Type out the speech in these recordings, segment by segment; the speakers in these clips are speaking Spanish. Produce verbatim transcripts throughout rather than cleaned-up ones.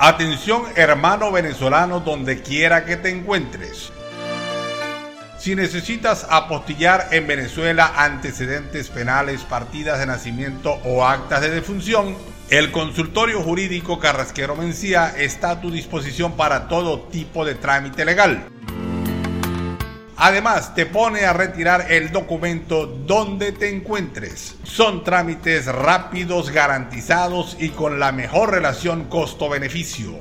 Atención, hermano venezolano, donde quiera que te encuentres. Si necesitas apostillar en Venezuela antecedentes penales, partidas de nacimiento o actas de defunción, el Consultorio Jurídico Carrasquero Mencía está a tu disposición para todo tipo de trámite legal. Además, te pone a retirar el documento donde te encuentres. Son trámites rápidos, garantizados y con la mejor relación costo-beneficio.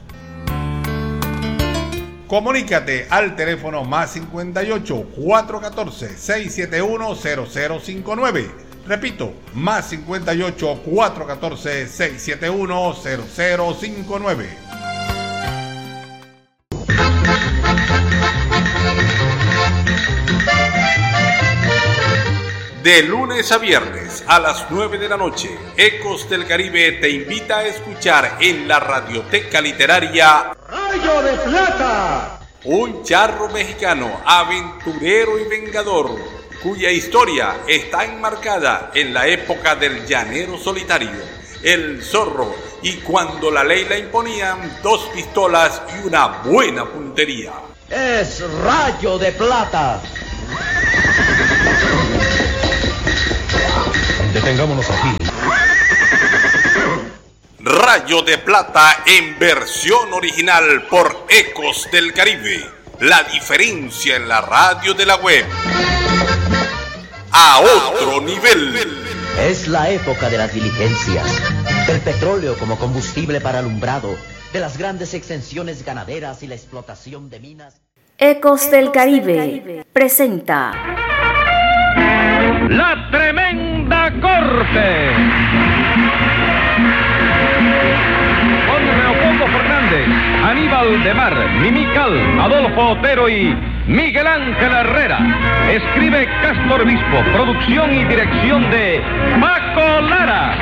Comunícate al teléfono más cincuenta y ocho, cuatrocientos catorce, seiscientos setenta y uno, cero cero cinco nueve. Repito, más cincuenta y ocho, cuatrocientos catorce, seiscientos setenta y uno, cero cero cinco nueve. De lunes a viernes a las nueve de la noche, Ecos del Caribe te invita a escuchar en la Radioteca Literaria Rayo de Plata, un charro mexicano, aventurero y vengador, cuya historia está enmarcada en la época del llanero solitario, el zorro, y cuando la ley la imponían, dos pistolas y una buena puntería. Es Rayo de Plata. Detengámonos aquí. Rayo de Plata en versión original por Ecos del Caribe. La diferencia en la radio de la web. A otro nivel. Es la época de las diligencias, del petróleo como combustible para alumbrado, de las grandes extensiones ganaderas y la explotación de minas. Ecos del Caribe presenta La Tremenda Corte con Leopoldo Fernández, Aníbal de Mar, Mimical, Adolfo Otero y Miguel Ángel Herrera. Escribe Castro Obispo, producción y dirección de Paco Lara.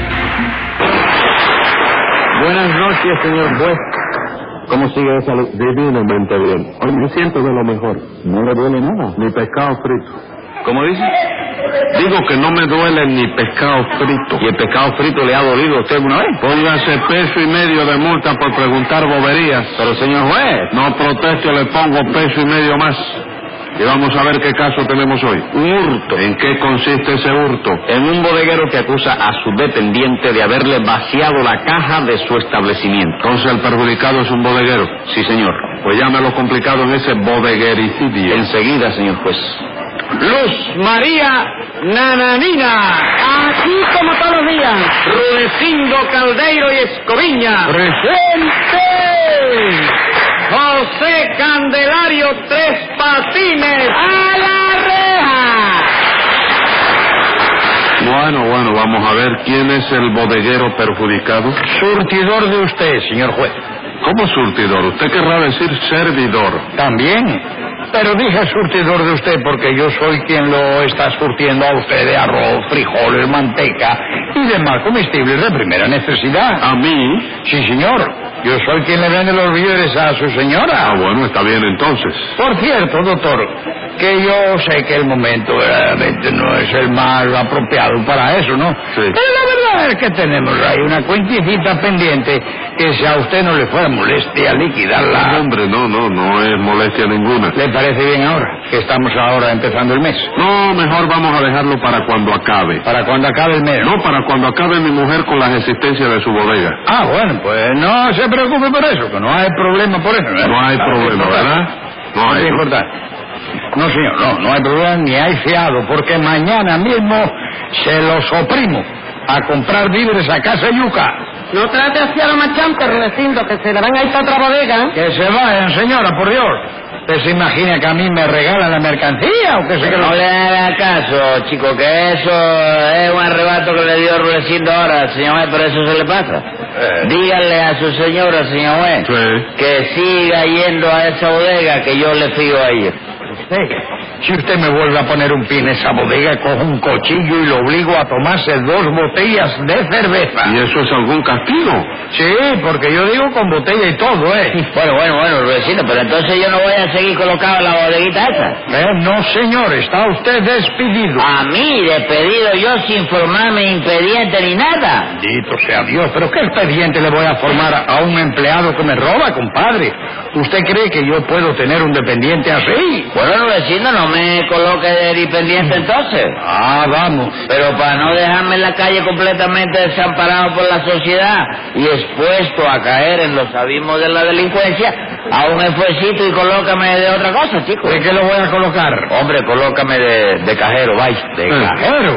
Buenas noches, señor juez. ¿Cómo sigue de salud? Divinamente bien. Hoy me siento de lo mejor. ¿No le duele nada? Ni pescado frito. ¿Cómo dice? Digo que no me duele ni pescado frito. ¿Y el pescado frito le ha dolido a usted alguna vez? Póngase peso y medio de multa por preguntar boberías. Pero, señor juez, no protesto, le pongo peso y medio más. Y vamos a ver qué caso tenemos hoy. Un hurto. ¿En qué consiste ese hurto? En un bodeguero que acusa a su dependiente de haberle vaciado la caja de su establecimiento. Entonces el perjudicado es un bodeguero. Sí, señor. Pues llámelo complicado en ese bodeguericidio. Enseguida, señor juez. Luz María Nananina. Aquí como todos los días. Rudecindo Caldeiro y Escoviña. ¡Presente! José Candelario Tres Patines. ¡A la reja! Bueno, bueno, vamos a ver quién es el bodeguero perjudicado. Surtidor de usted, señor juez. ¿Cómo surtidor? Usted querrá decir servidor. También. Pero dije surtidor de usted porque yo soy quien lo está surtiendo a usted de arroz, frijoles, manteca y demás comestibles de primera necesidad. ¿A mí? Sí, señor. Yo soy quien le vende los víveres a su señora. Ah, bueno, está bien entonces. Por cierto, doctor, que yo sé que el momento verdaderamente no es el más apropiado para eso, ¿no? Sí. Pero la verdad es que tenemos ahí una cuentecita pendiente que si a usted no le fuera molestia liquidarla... No, hombre, no, no, no es molestia ninguna. ¿Le parece bien ahora? Que estamos ahora empezando el mes. No, mejor vamos a dejarlo para cuando acabe. ¿Para cuando acabe el mes? No, para cuando acabe mi mujer con las existencias de su bodega. Ah, bueno, pues no se preocupe por eso, que no hay problema por eso, ¿verdad? No hay problema, ¿verdad? No hay problema. No, señor, no, no hay problema ni hay fiado, porque mañana mismo se los oprimo a comprar víveres a Casa Yuca. No trate así a la machante, Rudecindo, que se le van a ir a otra bodega. Que se vayan, señora, por Dios. ¿Usted se imagina que a mí me regalan la mercancía o que se que No le haga caso, chico, que eso es un arrebato que le dio Rudecindo ahora, señor juez, pero eso se le pasa. Eh. Dígale a su señora, señor juez, sí, que siga yendo a esa bodega que yo le fío a ella. ¿Usted? Si usted me vuelve a poner un pie en esa bodega, cojo un cuchillo y lo obligo a tomarse dos botellas de cerveza. ¿Y eso es algún castigo? Sí, porque yo digo con botella y todo, ¿eh? Bueno, bueno, bueno, Rudecindo, pero entonces yo no voy a seguir colocado en la bodeguita esa. Eh, no, señor, está usted despedido. A mí, despedido yo sin formarme impediente ni nada. Bendito sea Dios, pero ¿qué expediente le voy a formar a un empleado que me roba, compadre? ¿Usted cree que yo puedo tener un dependiente así? Bueno, Rudecindo, no me coloque de dependiente entonces. Ah, vamos. Pero para no dejarme en la calle completamente desamparado por la sociedad y expuesto a caer en los abismos de la delincuencia, a un esfuercito y colócame de otra cosa, chico. ¿De qué lo voy a colocar? Hombre, colócame de, de cajero, vaya. ¿De cajero?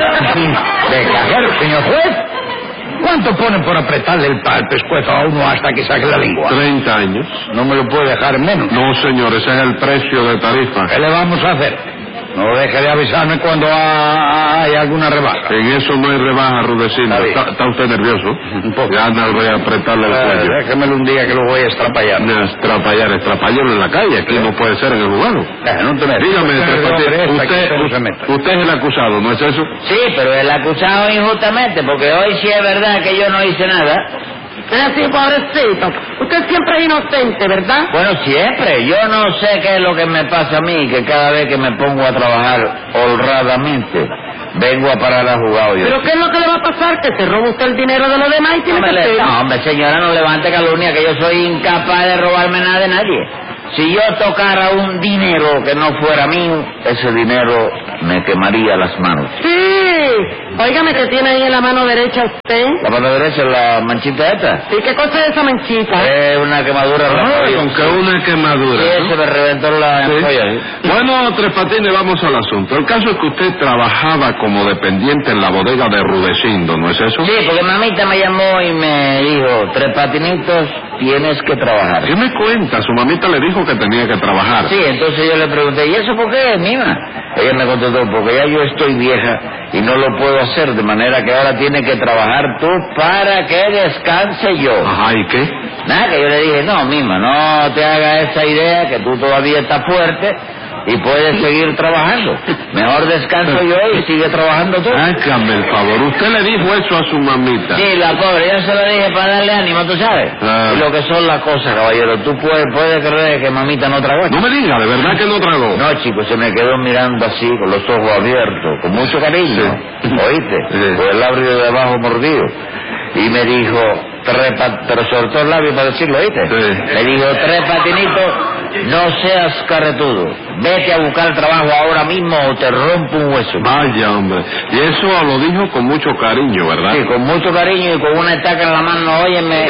¿De cajero, señor juez? ¿Cuánto ponen por apretarle el, el pescuezo a uno hasta que saque la lengua? Treinta años. No me lo puede dejar menos. No, señor, ese es el precio de tarifa. ¿Qué le vamos a hacer? No deje de avisarme cuando ha, hay alguna rebaja. En eso no hay rebaja, Rudecindo. ¿Está, ¿Está usted nervioso? Un poco. Ya no voy a apretarle el Eh, cuello. déjemelo un día que lo voy a estrapallar. No, estrapallar, estrapallarlo en la calle. Aquí no puede ser en el juzgado. Eh, no te metas. Dígame, Usted, Tres hombre, Patines, esta, que usted, usted no se meta. usted es el acusado, ¿no es eso? Sí, pero el acusado injustamente, porque hoy sí es verdad que yo no hice nada. Es así, pobrecito. Usted siempre es inocente, ¿verdad? Bueno, siempre. Yo no sé qué es lo que me pasa a mí, que cada vez que me pongo a trabajar honradamente, vengo a parar a juzgado yo. ¿Pero qué es lo que le va a pasar? Que se roba usted el dinero de los demás y tiene No, que le- ser. no, hombre, señora, no levante calumnia, que yo soy incapaz de robarme nada de nadie. Si yo tocara un dinero que no fuera mío, ese dinero me quemaría las manos. Sí. Óigame, ¿qué tiene ahí en la mano derecha usted? La mano derecha, la manchita esta, ¿Y qué cosa es esa manchita? es una quemadura en la Ah, rodilla. con que una quemadura. Sí, ¿no? se me reventó la Sí. ampolla, ¿eh? Bueno, Tres Patines, vamos al asunto. El caso es que usted trabajaba como dependiente en la bodega de Rudecindo, ¿no es eso? Sí, porque mamita me llamó y me dijo, Tres Patinitos, tienes que trabajar. ¿Qué me cuenta? Su mamita le dijo que tenía que trabajar. Sí, entonces yo le pregunté, ¿y eso por qué, mima? Ella me contestó, porque ya yo estoy vieja y no lo puedo hacer, de manera que ahora tiene que trabajar tú para que descanse yo. Ajá, ¿y qué? Nada, que yo le dije, no, mima, no te hagas esa idea, que tú todavía estás fuerte y puedes seguir trabajando. Mejor descanso yo y sigue trabajando tú. Hágame el favor. ¿Usted le dijo eso a su mamita? Sí, la pobre, yo se lo dije para darle ánimo, tú sabes. Ah. Y lo que son las cosas, caballero, tú puedes, puedes creer que mamita no tragó. No me diga, ¿de verdad que no tragó? No, chico, se me quedó mirando así, con los ojos abiertos, con mucho cariño. Sí. ¿Oíste? Sí. Con el labio de abajo mordido. Y me dijo, tres pat- pero soltó el labio para decirlo, ¿oíste? Sí. Me dijo, Tres Patinitos, no seas carretudo. Vete a buscar trabajo ahora mismo o te rompo un hueso. Vaya, hombre. Y eso lo dijo con mucho cariño, ¿verdad? Sí, con mucho cariño y con una estaca en la mano, óyeme.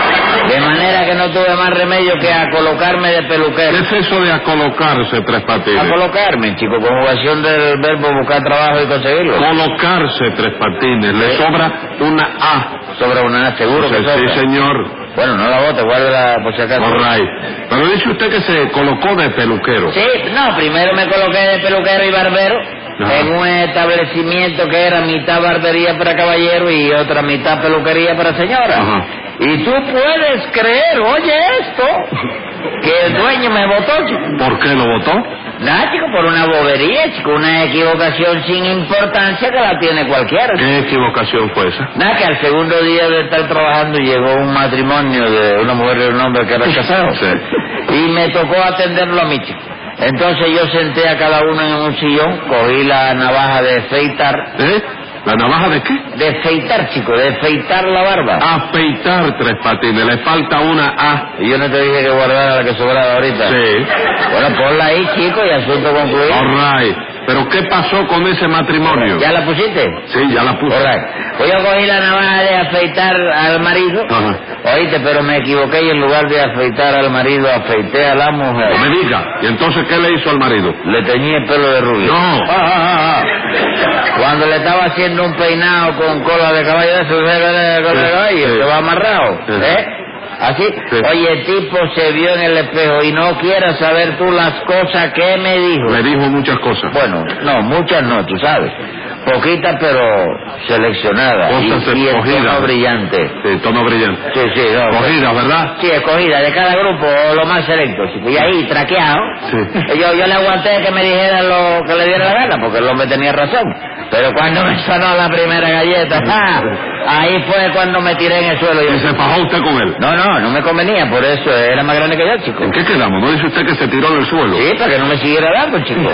De manera que no tuve más remedio que a colocarme de ¿Qué peluquero. es eso de acolocarse, Tres A Patines? colocarme, chico, conjugación del verbo buscar trabajo y conseguirlo. Colocarse, Tres Patines. Le sobra una A. Sobre una, seguro que Sí, sobra. sí, señor. Bueno, no la bote, guárdela por si acaso. All right. Pero dice usted que se colocó de peluquero. Sí, no, primero me coloqué de peluquero y barbero Ajá. en un establecimiento que era mitad barbería para caballero y otra mitad peluquería para señora. Ajá. Y tú puedes creer, oye esto, que el dueño me votó, chico. ¿Por qué lo votó? Nada, chico, por una bobería, chico, una equivocación sin importancia que la tiene cualquiera. ¿Qué equivocación fue esa? Nada, que al segundo día de estar trabajando llegó un matrimonio de una mujer y un hombre que eran casados. Sí. Y me tocó atenderlo a mí, chico. Entonces yo senté a cada uno en un sillón, cogí la navaja de afeitar. ¿Eh? ¿La navaja de qué? De afeitar, chico, de afeitar la barba. Afeitar, Tres Patines. Le falta una A. Y yo no te dije que guardara la que sobraba ahorita. Sí. Bueno, ponla ahí, chico, y asunto concluido. All right. ¿Pero qué pasó con ese matrimonio? ¿Ya la pusiste? Sí, ya la puse. All right. Pues yo cogí la navaja de afeitar al marido. Ajá. Oíste, pero me equivoqué y en lugar de afeitar al marido, afeité a la mujer. No me diga. ¿Y entonces qué le hizo al marido? Le teñí el pelo de rubio. No. Ah, ah, ah, ah. Cuando le estaba haciendo un peinado con cola de caballo, de eso, de cola de Sí, caballo, sí. que va amarrado, Sí. ¿eh? ¿Así? Sí. Oye, el tipo se vio en el espejo y no quieras saber tú las cosas que me dijo. Me dijo muchas cosas. Bueno, no, muchas no, tú sabes. Poquitas, pero seleccionadas. Cosas y, y en escogidas. tono brillante. Sí, tono brillante. Sí, sí. No, Escogidas, ¿verdad? Sí, escogida, de cada grupo, lo más selecto, chico. Y ahí, traqueado, Sí. yo, yo le aguanté que me dijera lo que le diera la gana, porque el hombre tenía razón. Pero cuando me sonó la primera galleta, ¡ah! Ahí fue cuando me tiré en el suelo. ¿Y Yo, se fajó usted con él? no, no, no me convenía, por eso era más grande que yo, chico. ¿En qué quedamos? ¿No dice usted que se tiró en el suelo? Sí, para que no me siguiera dando, chico.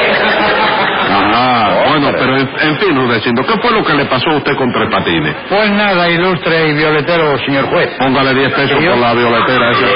Ajá, Oh, bueno, pero- pero en, en fin, Rudecindo, ¿qué fue lo que le pasó a usted con Tres Patines? Pues nada, ilustre y violetero, señor juez. Póngale diez pesos ¿Y yo? por la violetera esa.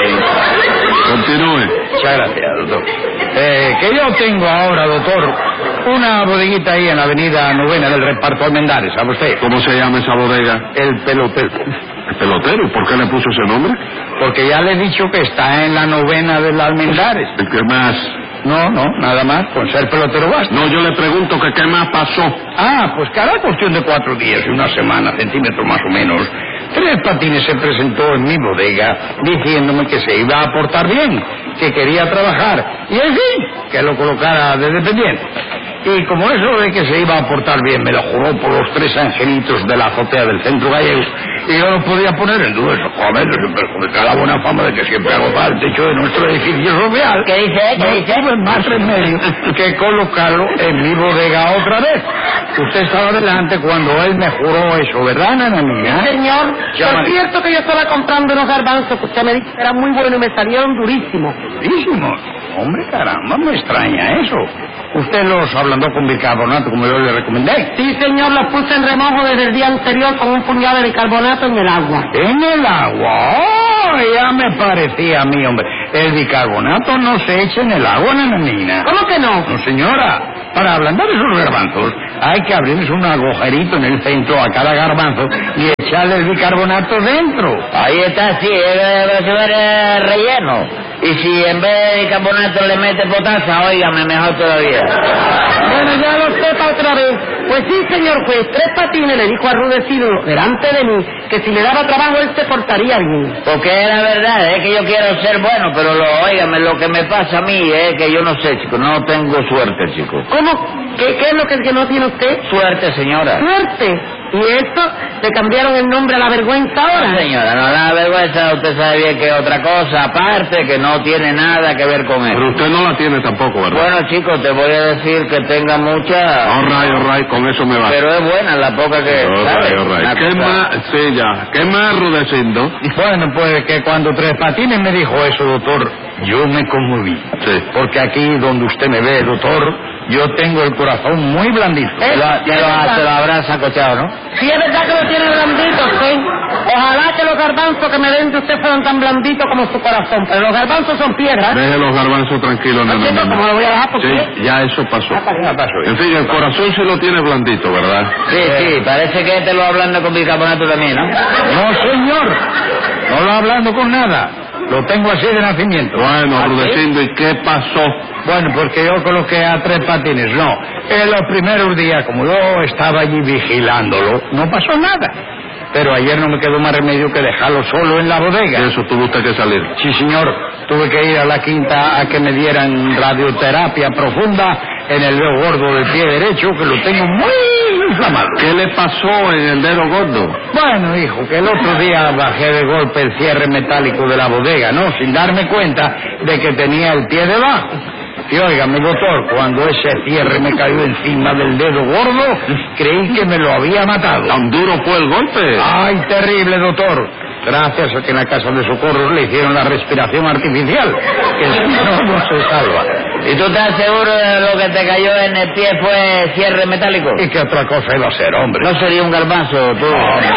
Continúe. Muchas gracias, doctor. Eh, que yo tengo ahora, doctor, una bodeguita ahí en la avenida Novena del Reparto Almendares, ¿sabe usted? ¿Cómo se llama esa bodega? El pelotero. ¿El pelotero? ¿Por qué le puso ese nombre? Porque ya le he dicho que está en la Novena del Almendares. ¿Y qué más? No, no, nada más, con ser pelotero basta. No, yo le pregunto que qué más pasó. Ah, pues que hará cuestión de cuatro días y una semana, centímetros más o menos. Tres Patines se presentó en mi bodega diciéndome que se iba a portar bien, que quería trabajar y, en fin, que lo colocara de dependiente. Y como eso de que se iba a portar bien me lo juró por los tres angelitos de la azotea del centro gallego, y yo no podía poner en duda eso, joder, sin perjudicar la buena fama de que siempre hago para el techo de nuestro edificio social. ¿Qué dice? ¿Qué No dice? tuve más remedio que colocarlo en mi bodega otra vez. Usted estaba delante cuando él me juró eso, ¿verdad, nananina? Señor, Ya, por María. cierto que yo estaba comprando unos garbanzos que usted me dijo que eran muy buenos y me salieron durísimos. Durísimos. Hombre, caramba, me extraña eso. Usted los ablandó con bicarbonato, como yo le recomendé. Sí, señor, los puse en remojo desde el día anterior con un puñado de bicarbonato en el agua. En el agua. Oh, ya me parecía a mí, hombre. El bicarbonato no se echa en el agua, nananina. ¿Cómo que no? No, señora. Para ablandar esos garbanzos hay que abrirles un agujerito en el centro a cada garbanzo y echarle el bicarbonato dentro. Ahí está, sí, es eh, relleno. Y si en vez de bicarbonato le mete potasa, óigame, mejor todavía. Bueno, ya lo sepa otra vez. Pues sí, señor juez, Tres Patines le dijo a Rudecindo delante de mí que si le daba trabajo él se portaría bien. Porque es la verdad, es que yo quiero ser bueno, pero lo, óigame, lo que me pasa a mí es que yo no sé, chico, no tengo suerte, chico. ¿Cómo? ¿Qué, qué es lo que, que no tiene usted? Suerte, señora. Suerte. ¿Y eso? ¿Le cambiaron el nombre a la vergüenza ahora? No, señora, no la vergüenza, usted sabe bien que es otra cosa, aparte que no tiene nada que ver con Pero eso. usted no la tiene tampoco, ¿verdad? Bueno, chicos, te voy a decir que tenga mucha... All right, all right, con eso me va. Pero es buena la poca que... All ¿sabe? right, all right. Una ¿Qué cosa- más? Sí, ya. ¿Qué más, Rudecindo? Bueno, pues que cuando Tres Patines me dijo eso, doctor, yo me conmoví. Sí. Porque aquí donde usted me ve, doctor, yo tengo el corazón muy blandito. Te lo, te lo, te lo habrás sacochado, ¿no? Sí, es verdad que lo tiene blandito, sí. Ojalá que los garbanzos que me den de usted fueran tan blanditos como su corazón, pero los garbanzos son piedras. Deje los garbanzos tranquilos, No no, entiendo cómo lo voy a dejar, ¿por Sí, qué? ya eso pasó. Ah, para- Ya pasó. En fin, el corazón sí lo tiene blandito, ¿verdad? Sí, sí, parece que te lo hablando con bicarbonato también, ¿no? No, señor. No lo hablando con nada. Lo tengo así de nacimiento. Bueno, ¿Ah, sí? Rudecindo, ¿y qué pasó? Bueno, porque yo coloqué a Tres Patines, no. En los primeros días, como yo estaba allí vigilándolo, no pasó nada. Pero ayer no me quedó más remedio que dejarlo solo en la bodega. Eso tuvo usted que salir. Sí, señor. Tuve que ir a la quinta a que me dieran radioterapia profunda en el dedo gordo del pie derecho, que lo tengo muy inflamado. ¿Qué le pasó en el dedo gordo? Bueno, hijo, que el otro día bajé de golpe el cierre metálico de la bodega, ¿no? Sin darme cuenta de que tenía el pie debajo. Y óigame, doctor, cuando ese cierre me cayó encima del dedo gordo, creí que me lo había matado. ¿Tan duro fue el golpe? ¡Ay, terrible, doctor! Gracias a que en la casa de socorros le hicieron la respiración artificial, que si no, no se salva. ¿Y tú estás seguro de lo que te cayó en el pie fue cierre metálico? ¿Y qué otra cosa iba a ser, hombre? No sería un garbanzo, tú.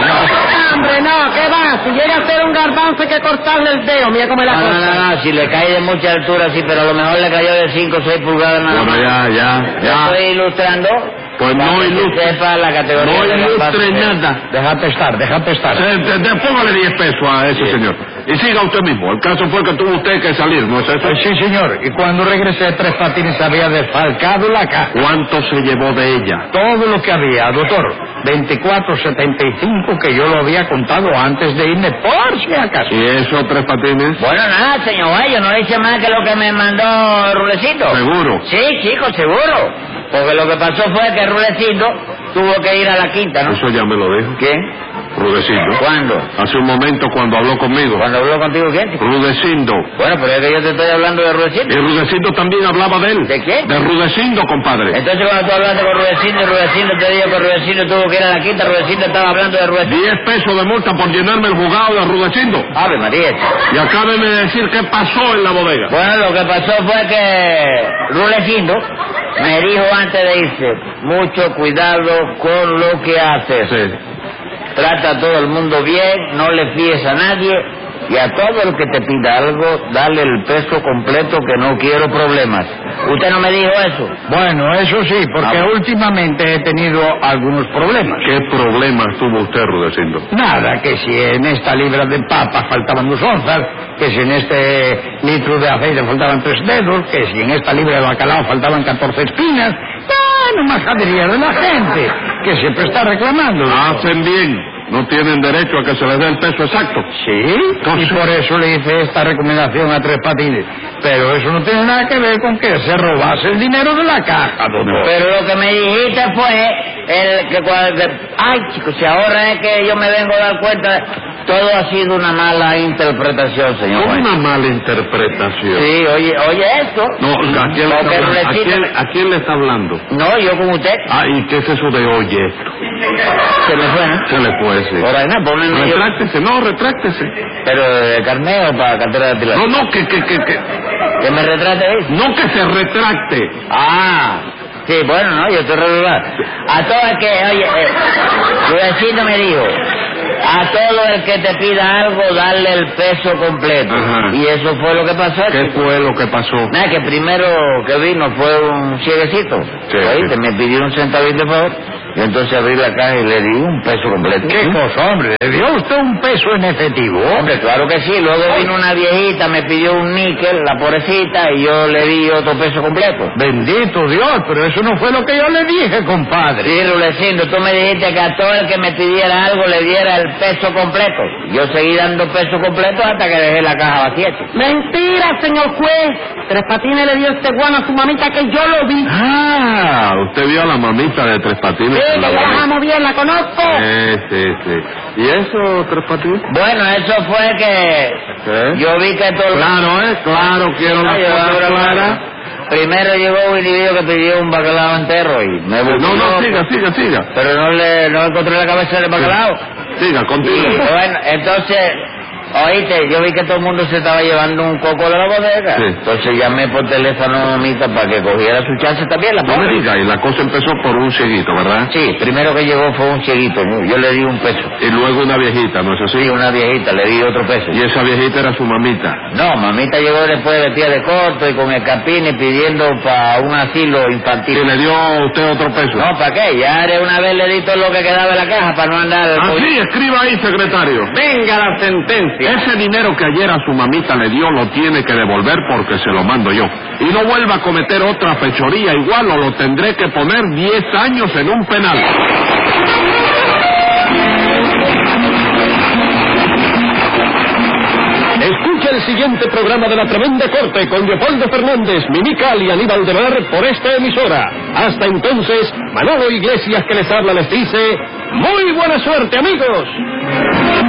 Hombre, no, ¿qué va? Si llega a ser un garbanzo hay que cortarle el dedo, mira cómo es la No, no, cosa. no, no, si le cae de mucha altura, sí, pero a lo mejor le cayó de cinco o seis pulgadas nada Bueno, más. ya, ya, Yo ya. estoy ilustrando. Pues no para que ilustre. sepa la categoría No de garbanzo. ilustre nada. Déjate estar, déjate estar. Eh, de- de- Póngale diez pesos a ese Sí. señor. Y siga usted mismo. El caso fue que tuvo usted que salir, ¿no es eso? Eh, sí, señor. Y cuando regresé, Tres Patines había desfalcado la caja. ¿Cuánto se llevó de ella? Todo lo que había, doctor. veinticuatro setenta y cinco que yo lo había contado antes de irme, por si acaso. ¿Y eso, Tres Patines? Bueno, nada, señor Juez, yo no le hice más que lo que me mandó Rulecito. ¿Seguro? Sí, chico, seguro. Porque lo que pasó fue que Rulecito tuvo que ir a la quinta, ¿no? Eso ya me lo dijo. ¿Quién? Rudecindo. ¿Cuándo? Hace un momento cuando habló conmigo. ¿Cuándo habló contigo quién? Rudecindo. Bueno, pero es que yo te estoy hablando de Rudecindo. Y Rudecindo también hablaba de él. ¿De qué? De Rudecindo, compadre. Entonces cuando tú hablaste con Rudecindo, Rudecindo te dijo que Rudecindo tuvo que ir a la quinta, Rudecindo estaba hablando de Rudecindo. Diez pesos de multa por llenarme el jugado de Rudecindo. Ave María. Y acábeme de decir qué pasó en la bodega. Bueno, lo que pasó fue que Rudecindo me dijo antes de irse, mucho cuidado con lo que haces. Sí. Trata a todo el mundo bien, no le fíes a nadie y a todo el que te pida algo, dale el peso completo que no quiero problemas. ¿Usted no me dijo eso? Bueno, eso sí, porque Ah. últimamente he tenido algunos problemas. ¿Qué problemas tuvo usted, Rudecindo? Nada, que si en esta libra de papa faltaban dos onzas, que si en este litro de aceite faltaban tres dedos, que si en esta libra de bacalao faltaban catorce espinas. Bueno, majadería de la gente, que siempre está reclamando. Hacen bien. No tienen derecho a que se les dé el peso exacto. Sí, y por eso le hice esta recomendación a Tres Patines. Pero eso no tiene nada que ver con que se robase el dinero de la caja, doctor. Pero lo que me dijiste fue el que cuando... Ay, chicos, si ahora es que yo me vengo a dar cuenta, todo ha sido una mala interpretación, señor juez. Una mala interpretación. Sí, oye, oye esto. No, ¿a quién, le está Porque hablando? ¿A, Rudecindo- quién, ¿A quién le está hablando? No, yo con usted. Ah, ¿y qué es eso de oye esto? Se me fue, ¿no? Se le puede decir. Por ahí, no, ponme en medio. Retráctese, no, retráctese. Pero de carneo para cartera de pilar. No, no, que, que, que, que... ¿Que me retrate ahí? No que se retracte. Ah, sí, bueno, no, yo estoy regular. A todo el que, oye, eh, Rudecindo me dijo, a todo el que te pida algo, darle el peso completo. Ajá. Y eso fue lo que pasó. ¿Qué chico. fue lo que pasó? Nada, que primero que vino fue un cieguecito. Sí, ¿Oíste? sí. Me pidió un centavito, por favor. Y entonces abrí la caja y le di un peso completo. ¿Qué cosa, hombre? ¿Le dio usted un peso en efectivo? Hombre, claro que sí. Luego vino una viejita, me pidió un níquel, la pobrecita, y yo le di otro peso completo. Bendito Dios, pero eso no fue lo que yo le dije, compadre. Sí, Rudecindo, tú me dijiste que a todo el que me pidiera algo le diera el peso completo. Yo seguí dando peso completo hasta que dejé la caja vacía. chico. Mentira, señor juez. Tres Patines le dio este guano a su mamita que yo lo vi. Ah, usted vio a la mamita de Tres Patines. Sí, en la que yo la bodega. amo bien, la conozco. Sí, sí, sí. ¿Y eso, Tres Patines? Bueno, eso fue que ¿Qué? yo vi que todo... Claro, ¿eh? Claro, quiero la Ay, yo cosa abro clara. Primero llegó un individuo que pidió un bacalao entero y me buscó. No, no, siga, siga, siga. Pero no le no encontré la cabeza del bacalao. Siga, Y continúe. bueno, entonces, oíste, yo vi que todo el mundo se estaba llevando un coco de la bodega. Sí. Entonces llamé por teléfono a mamita para que cogiera su chance también, la No me pobre. diga, y la cosa empezó por un cieguito, ¿verdad? Sí, primero que llegó fue un cieguito, ¿no? Yo le di un peso. Y luego una viejita, ¿no es así? Sí, una viejita, le di otro peso. Y esa viejita era su mamita. No, mamita llegó después vestida de corto y con escapines pidiendo para un asilo infantil. ¿Y le dio a usted otro peso? No, ¿para qué? Ya de una vez le di todo lo que quedaba en la caja para no andar... Ah, sí, escriba ahí, secretario. Venga la sentencia. Ese dinero que ayer a su mamita le dio lo tiene que devolver porque se lo mando yo. Y no vuelva a cometer otra fechoría igual o lo tendré que poner diez años en un penal. Escucha el siguiente programa de La Tremenda Corte con Leopoldo Fernández, Mimical y Aníbal de Mar por esta emisora. Hasta entonces, Manolo Iglesias que les habla les dice, ¡muy buena suerte, amigos!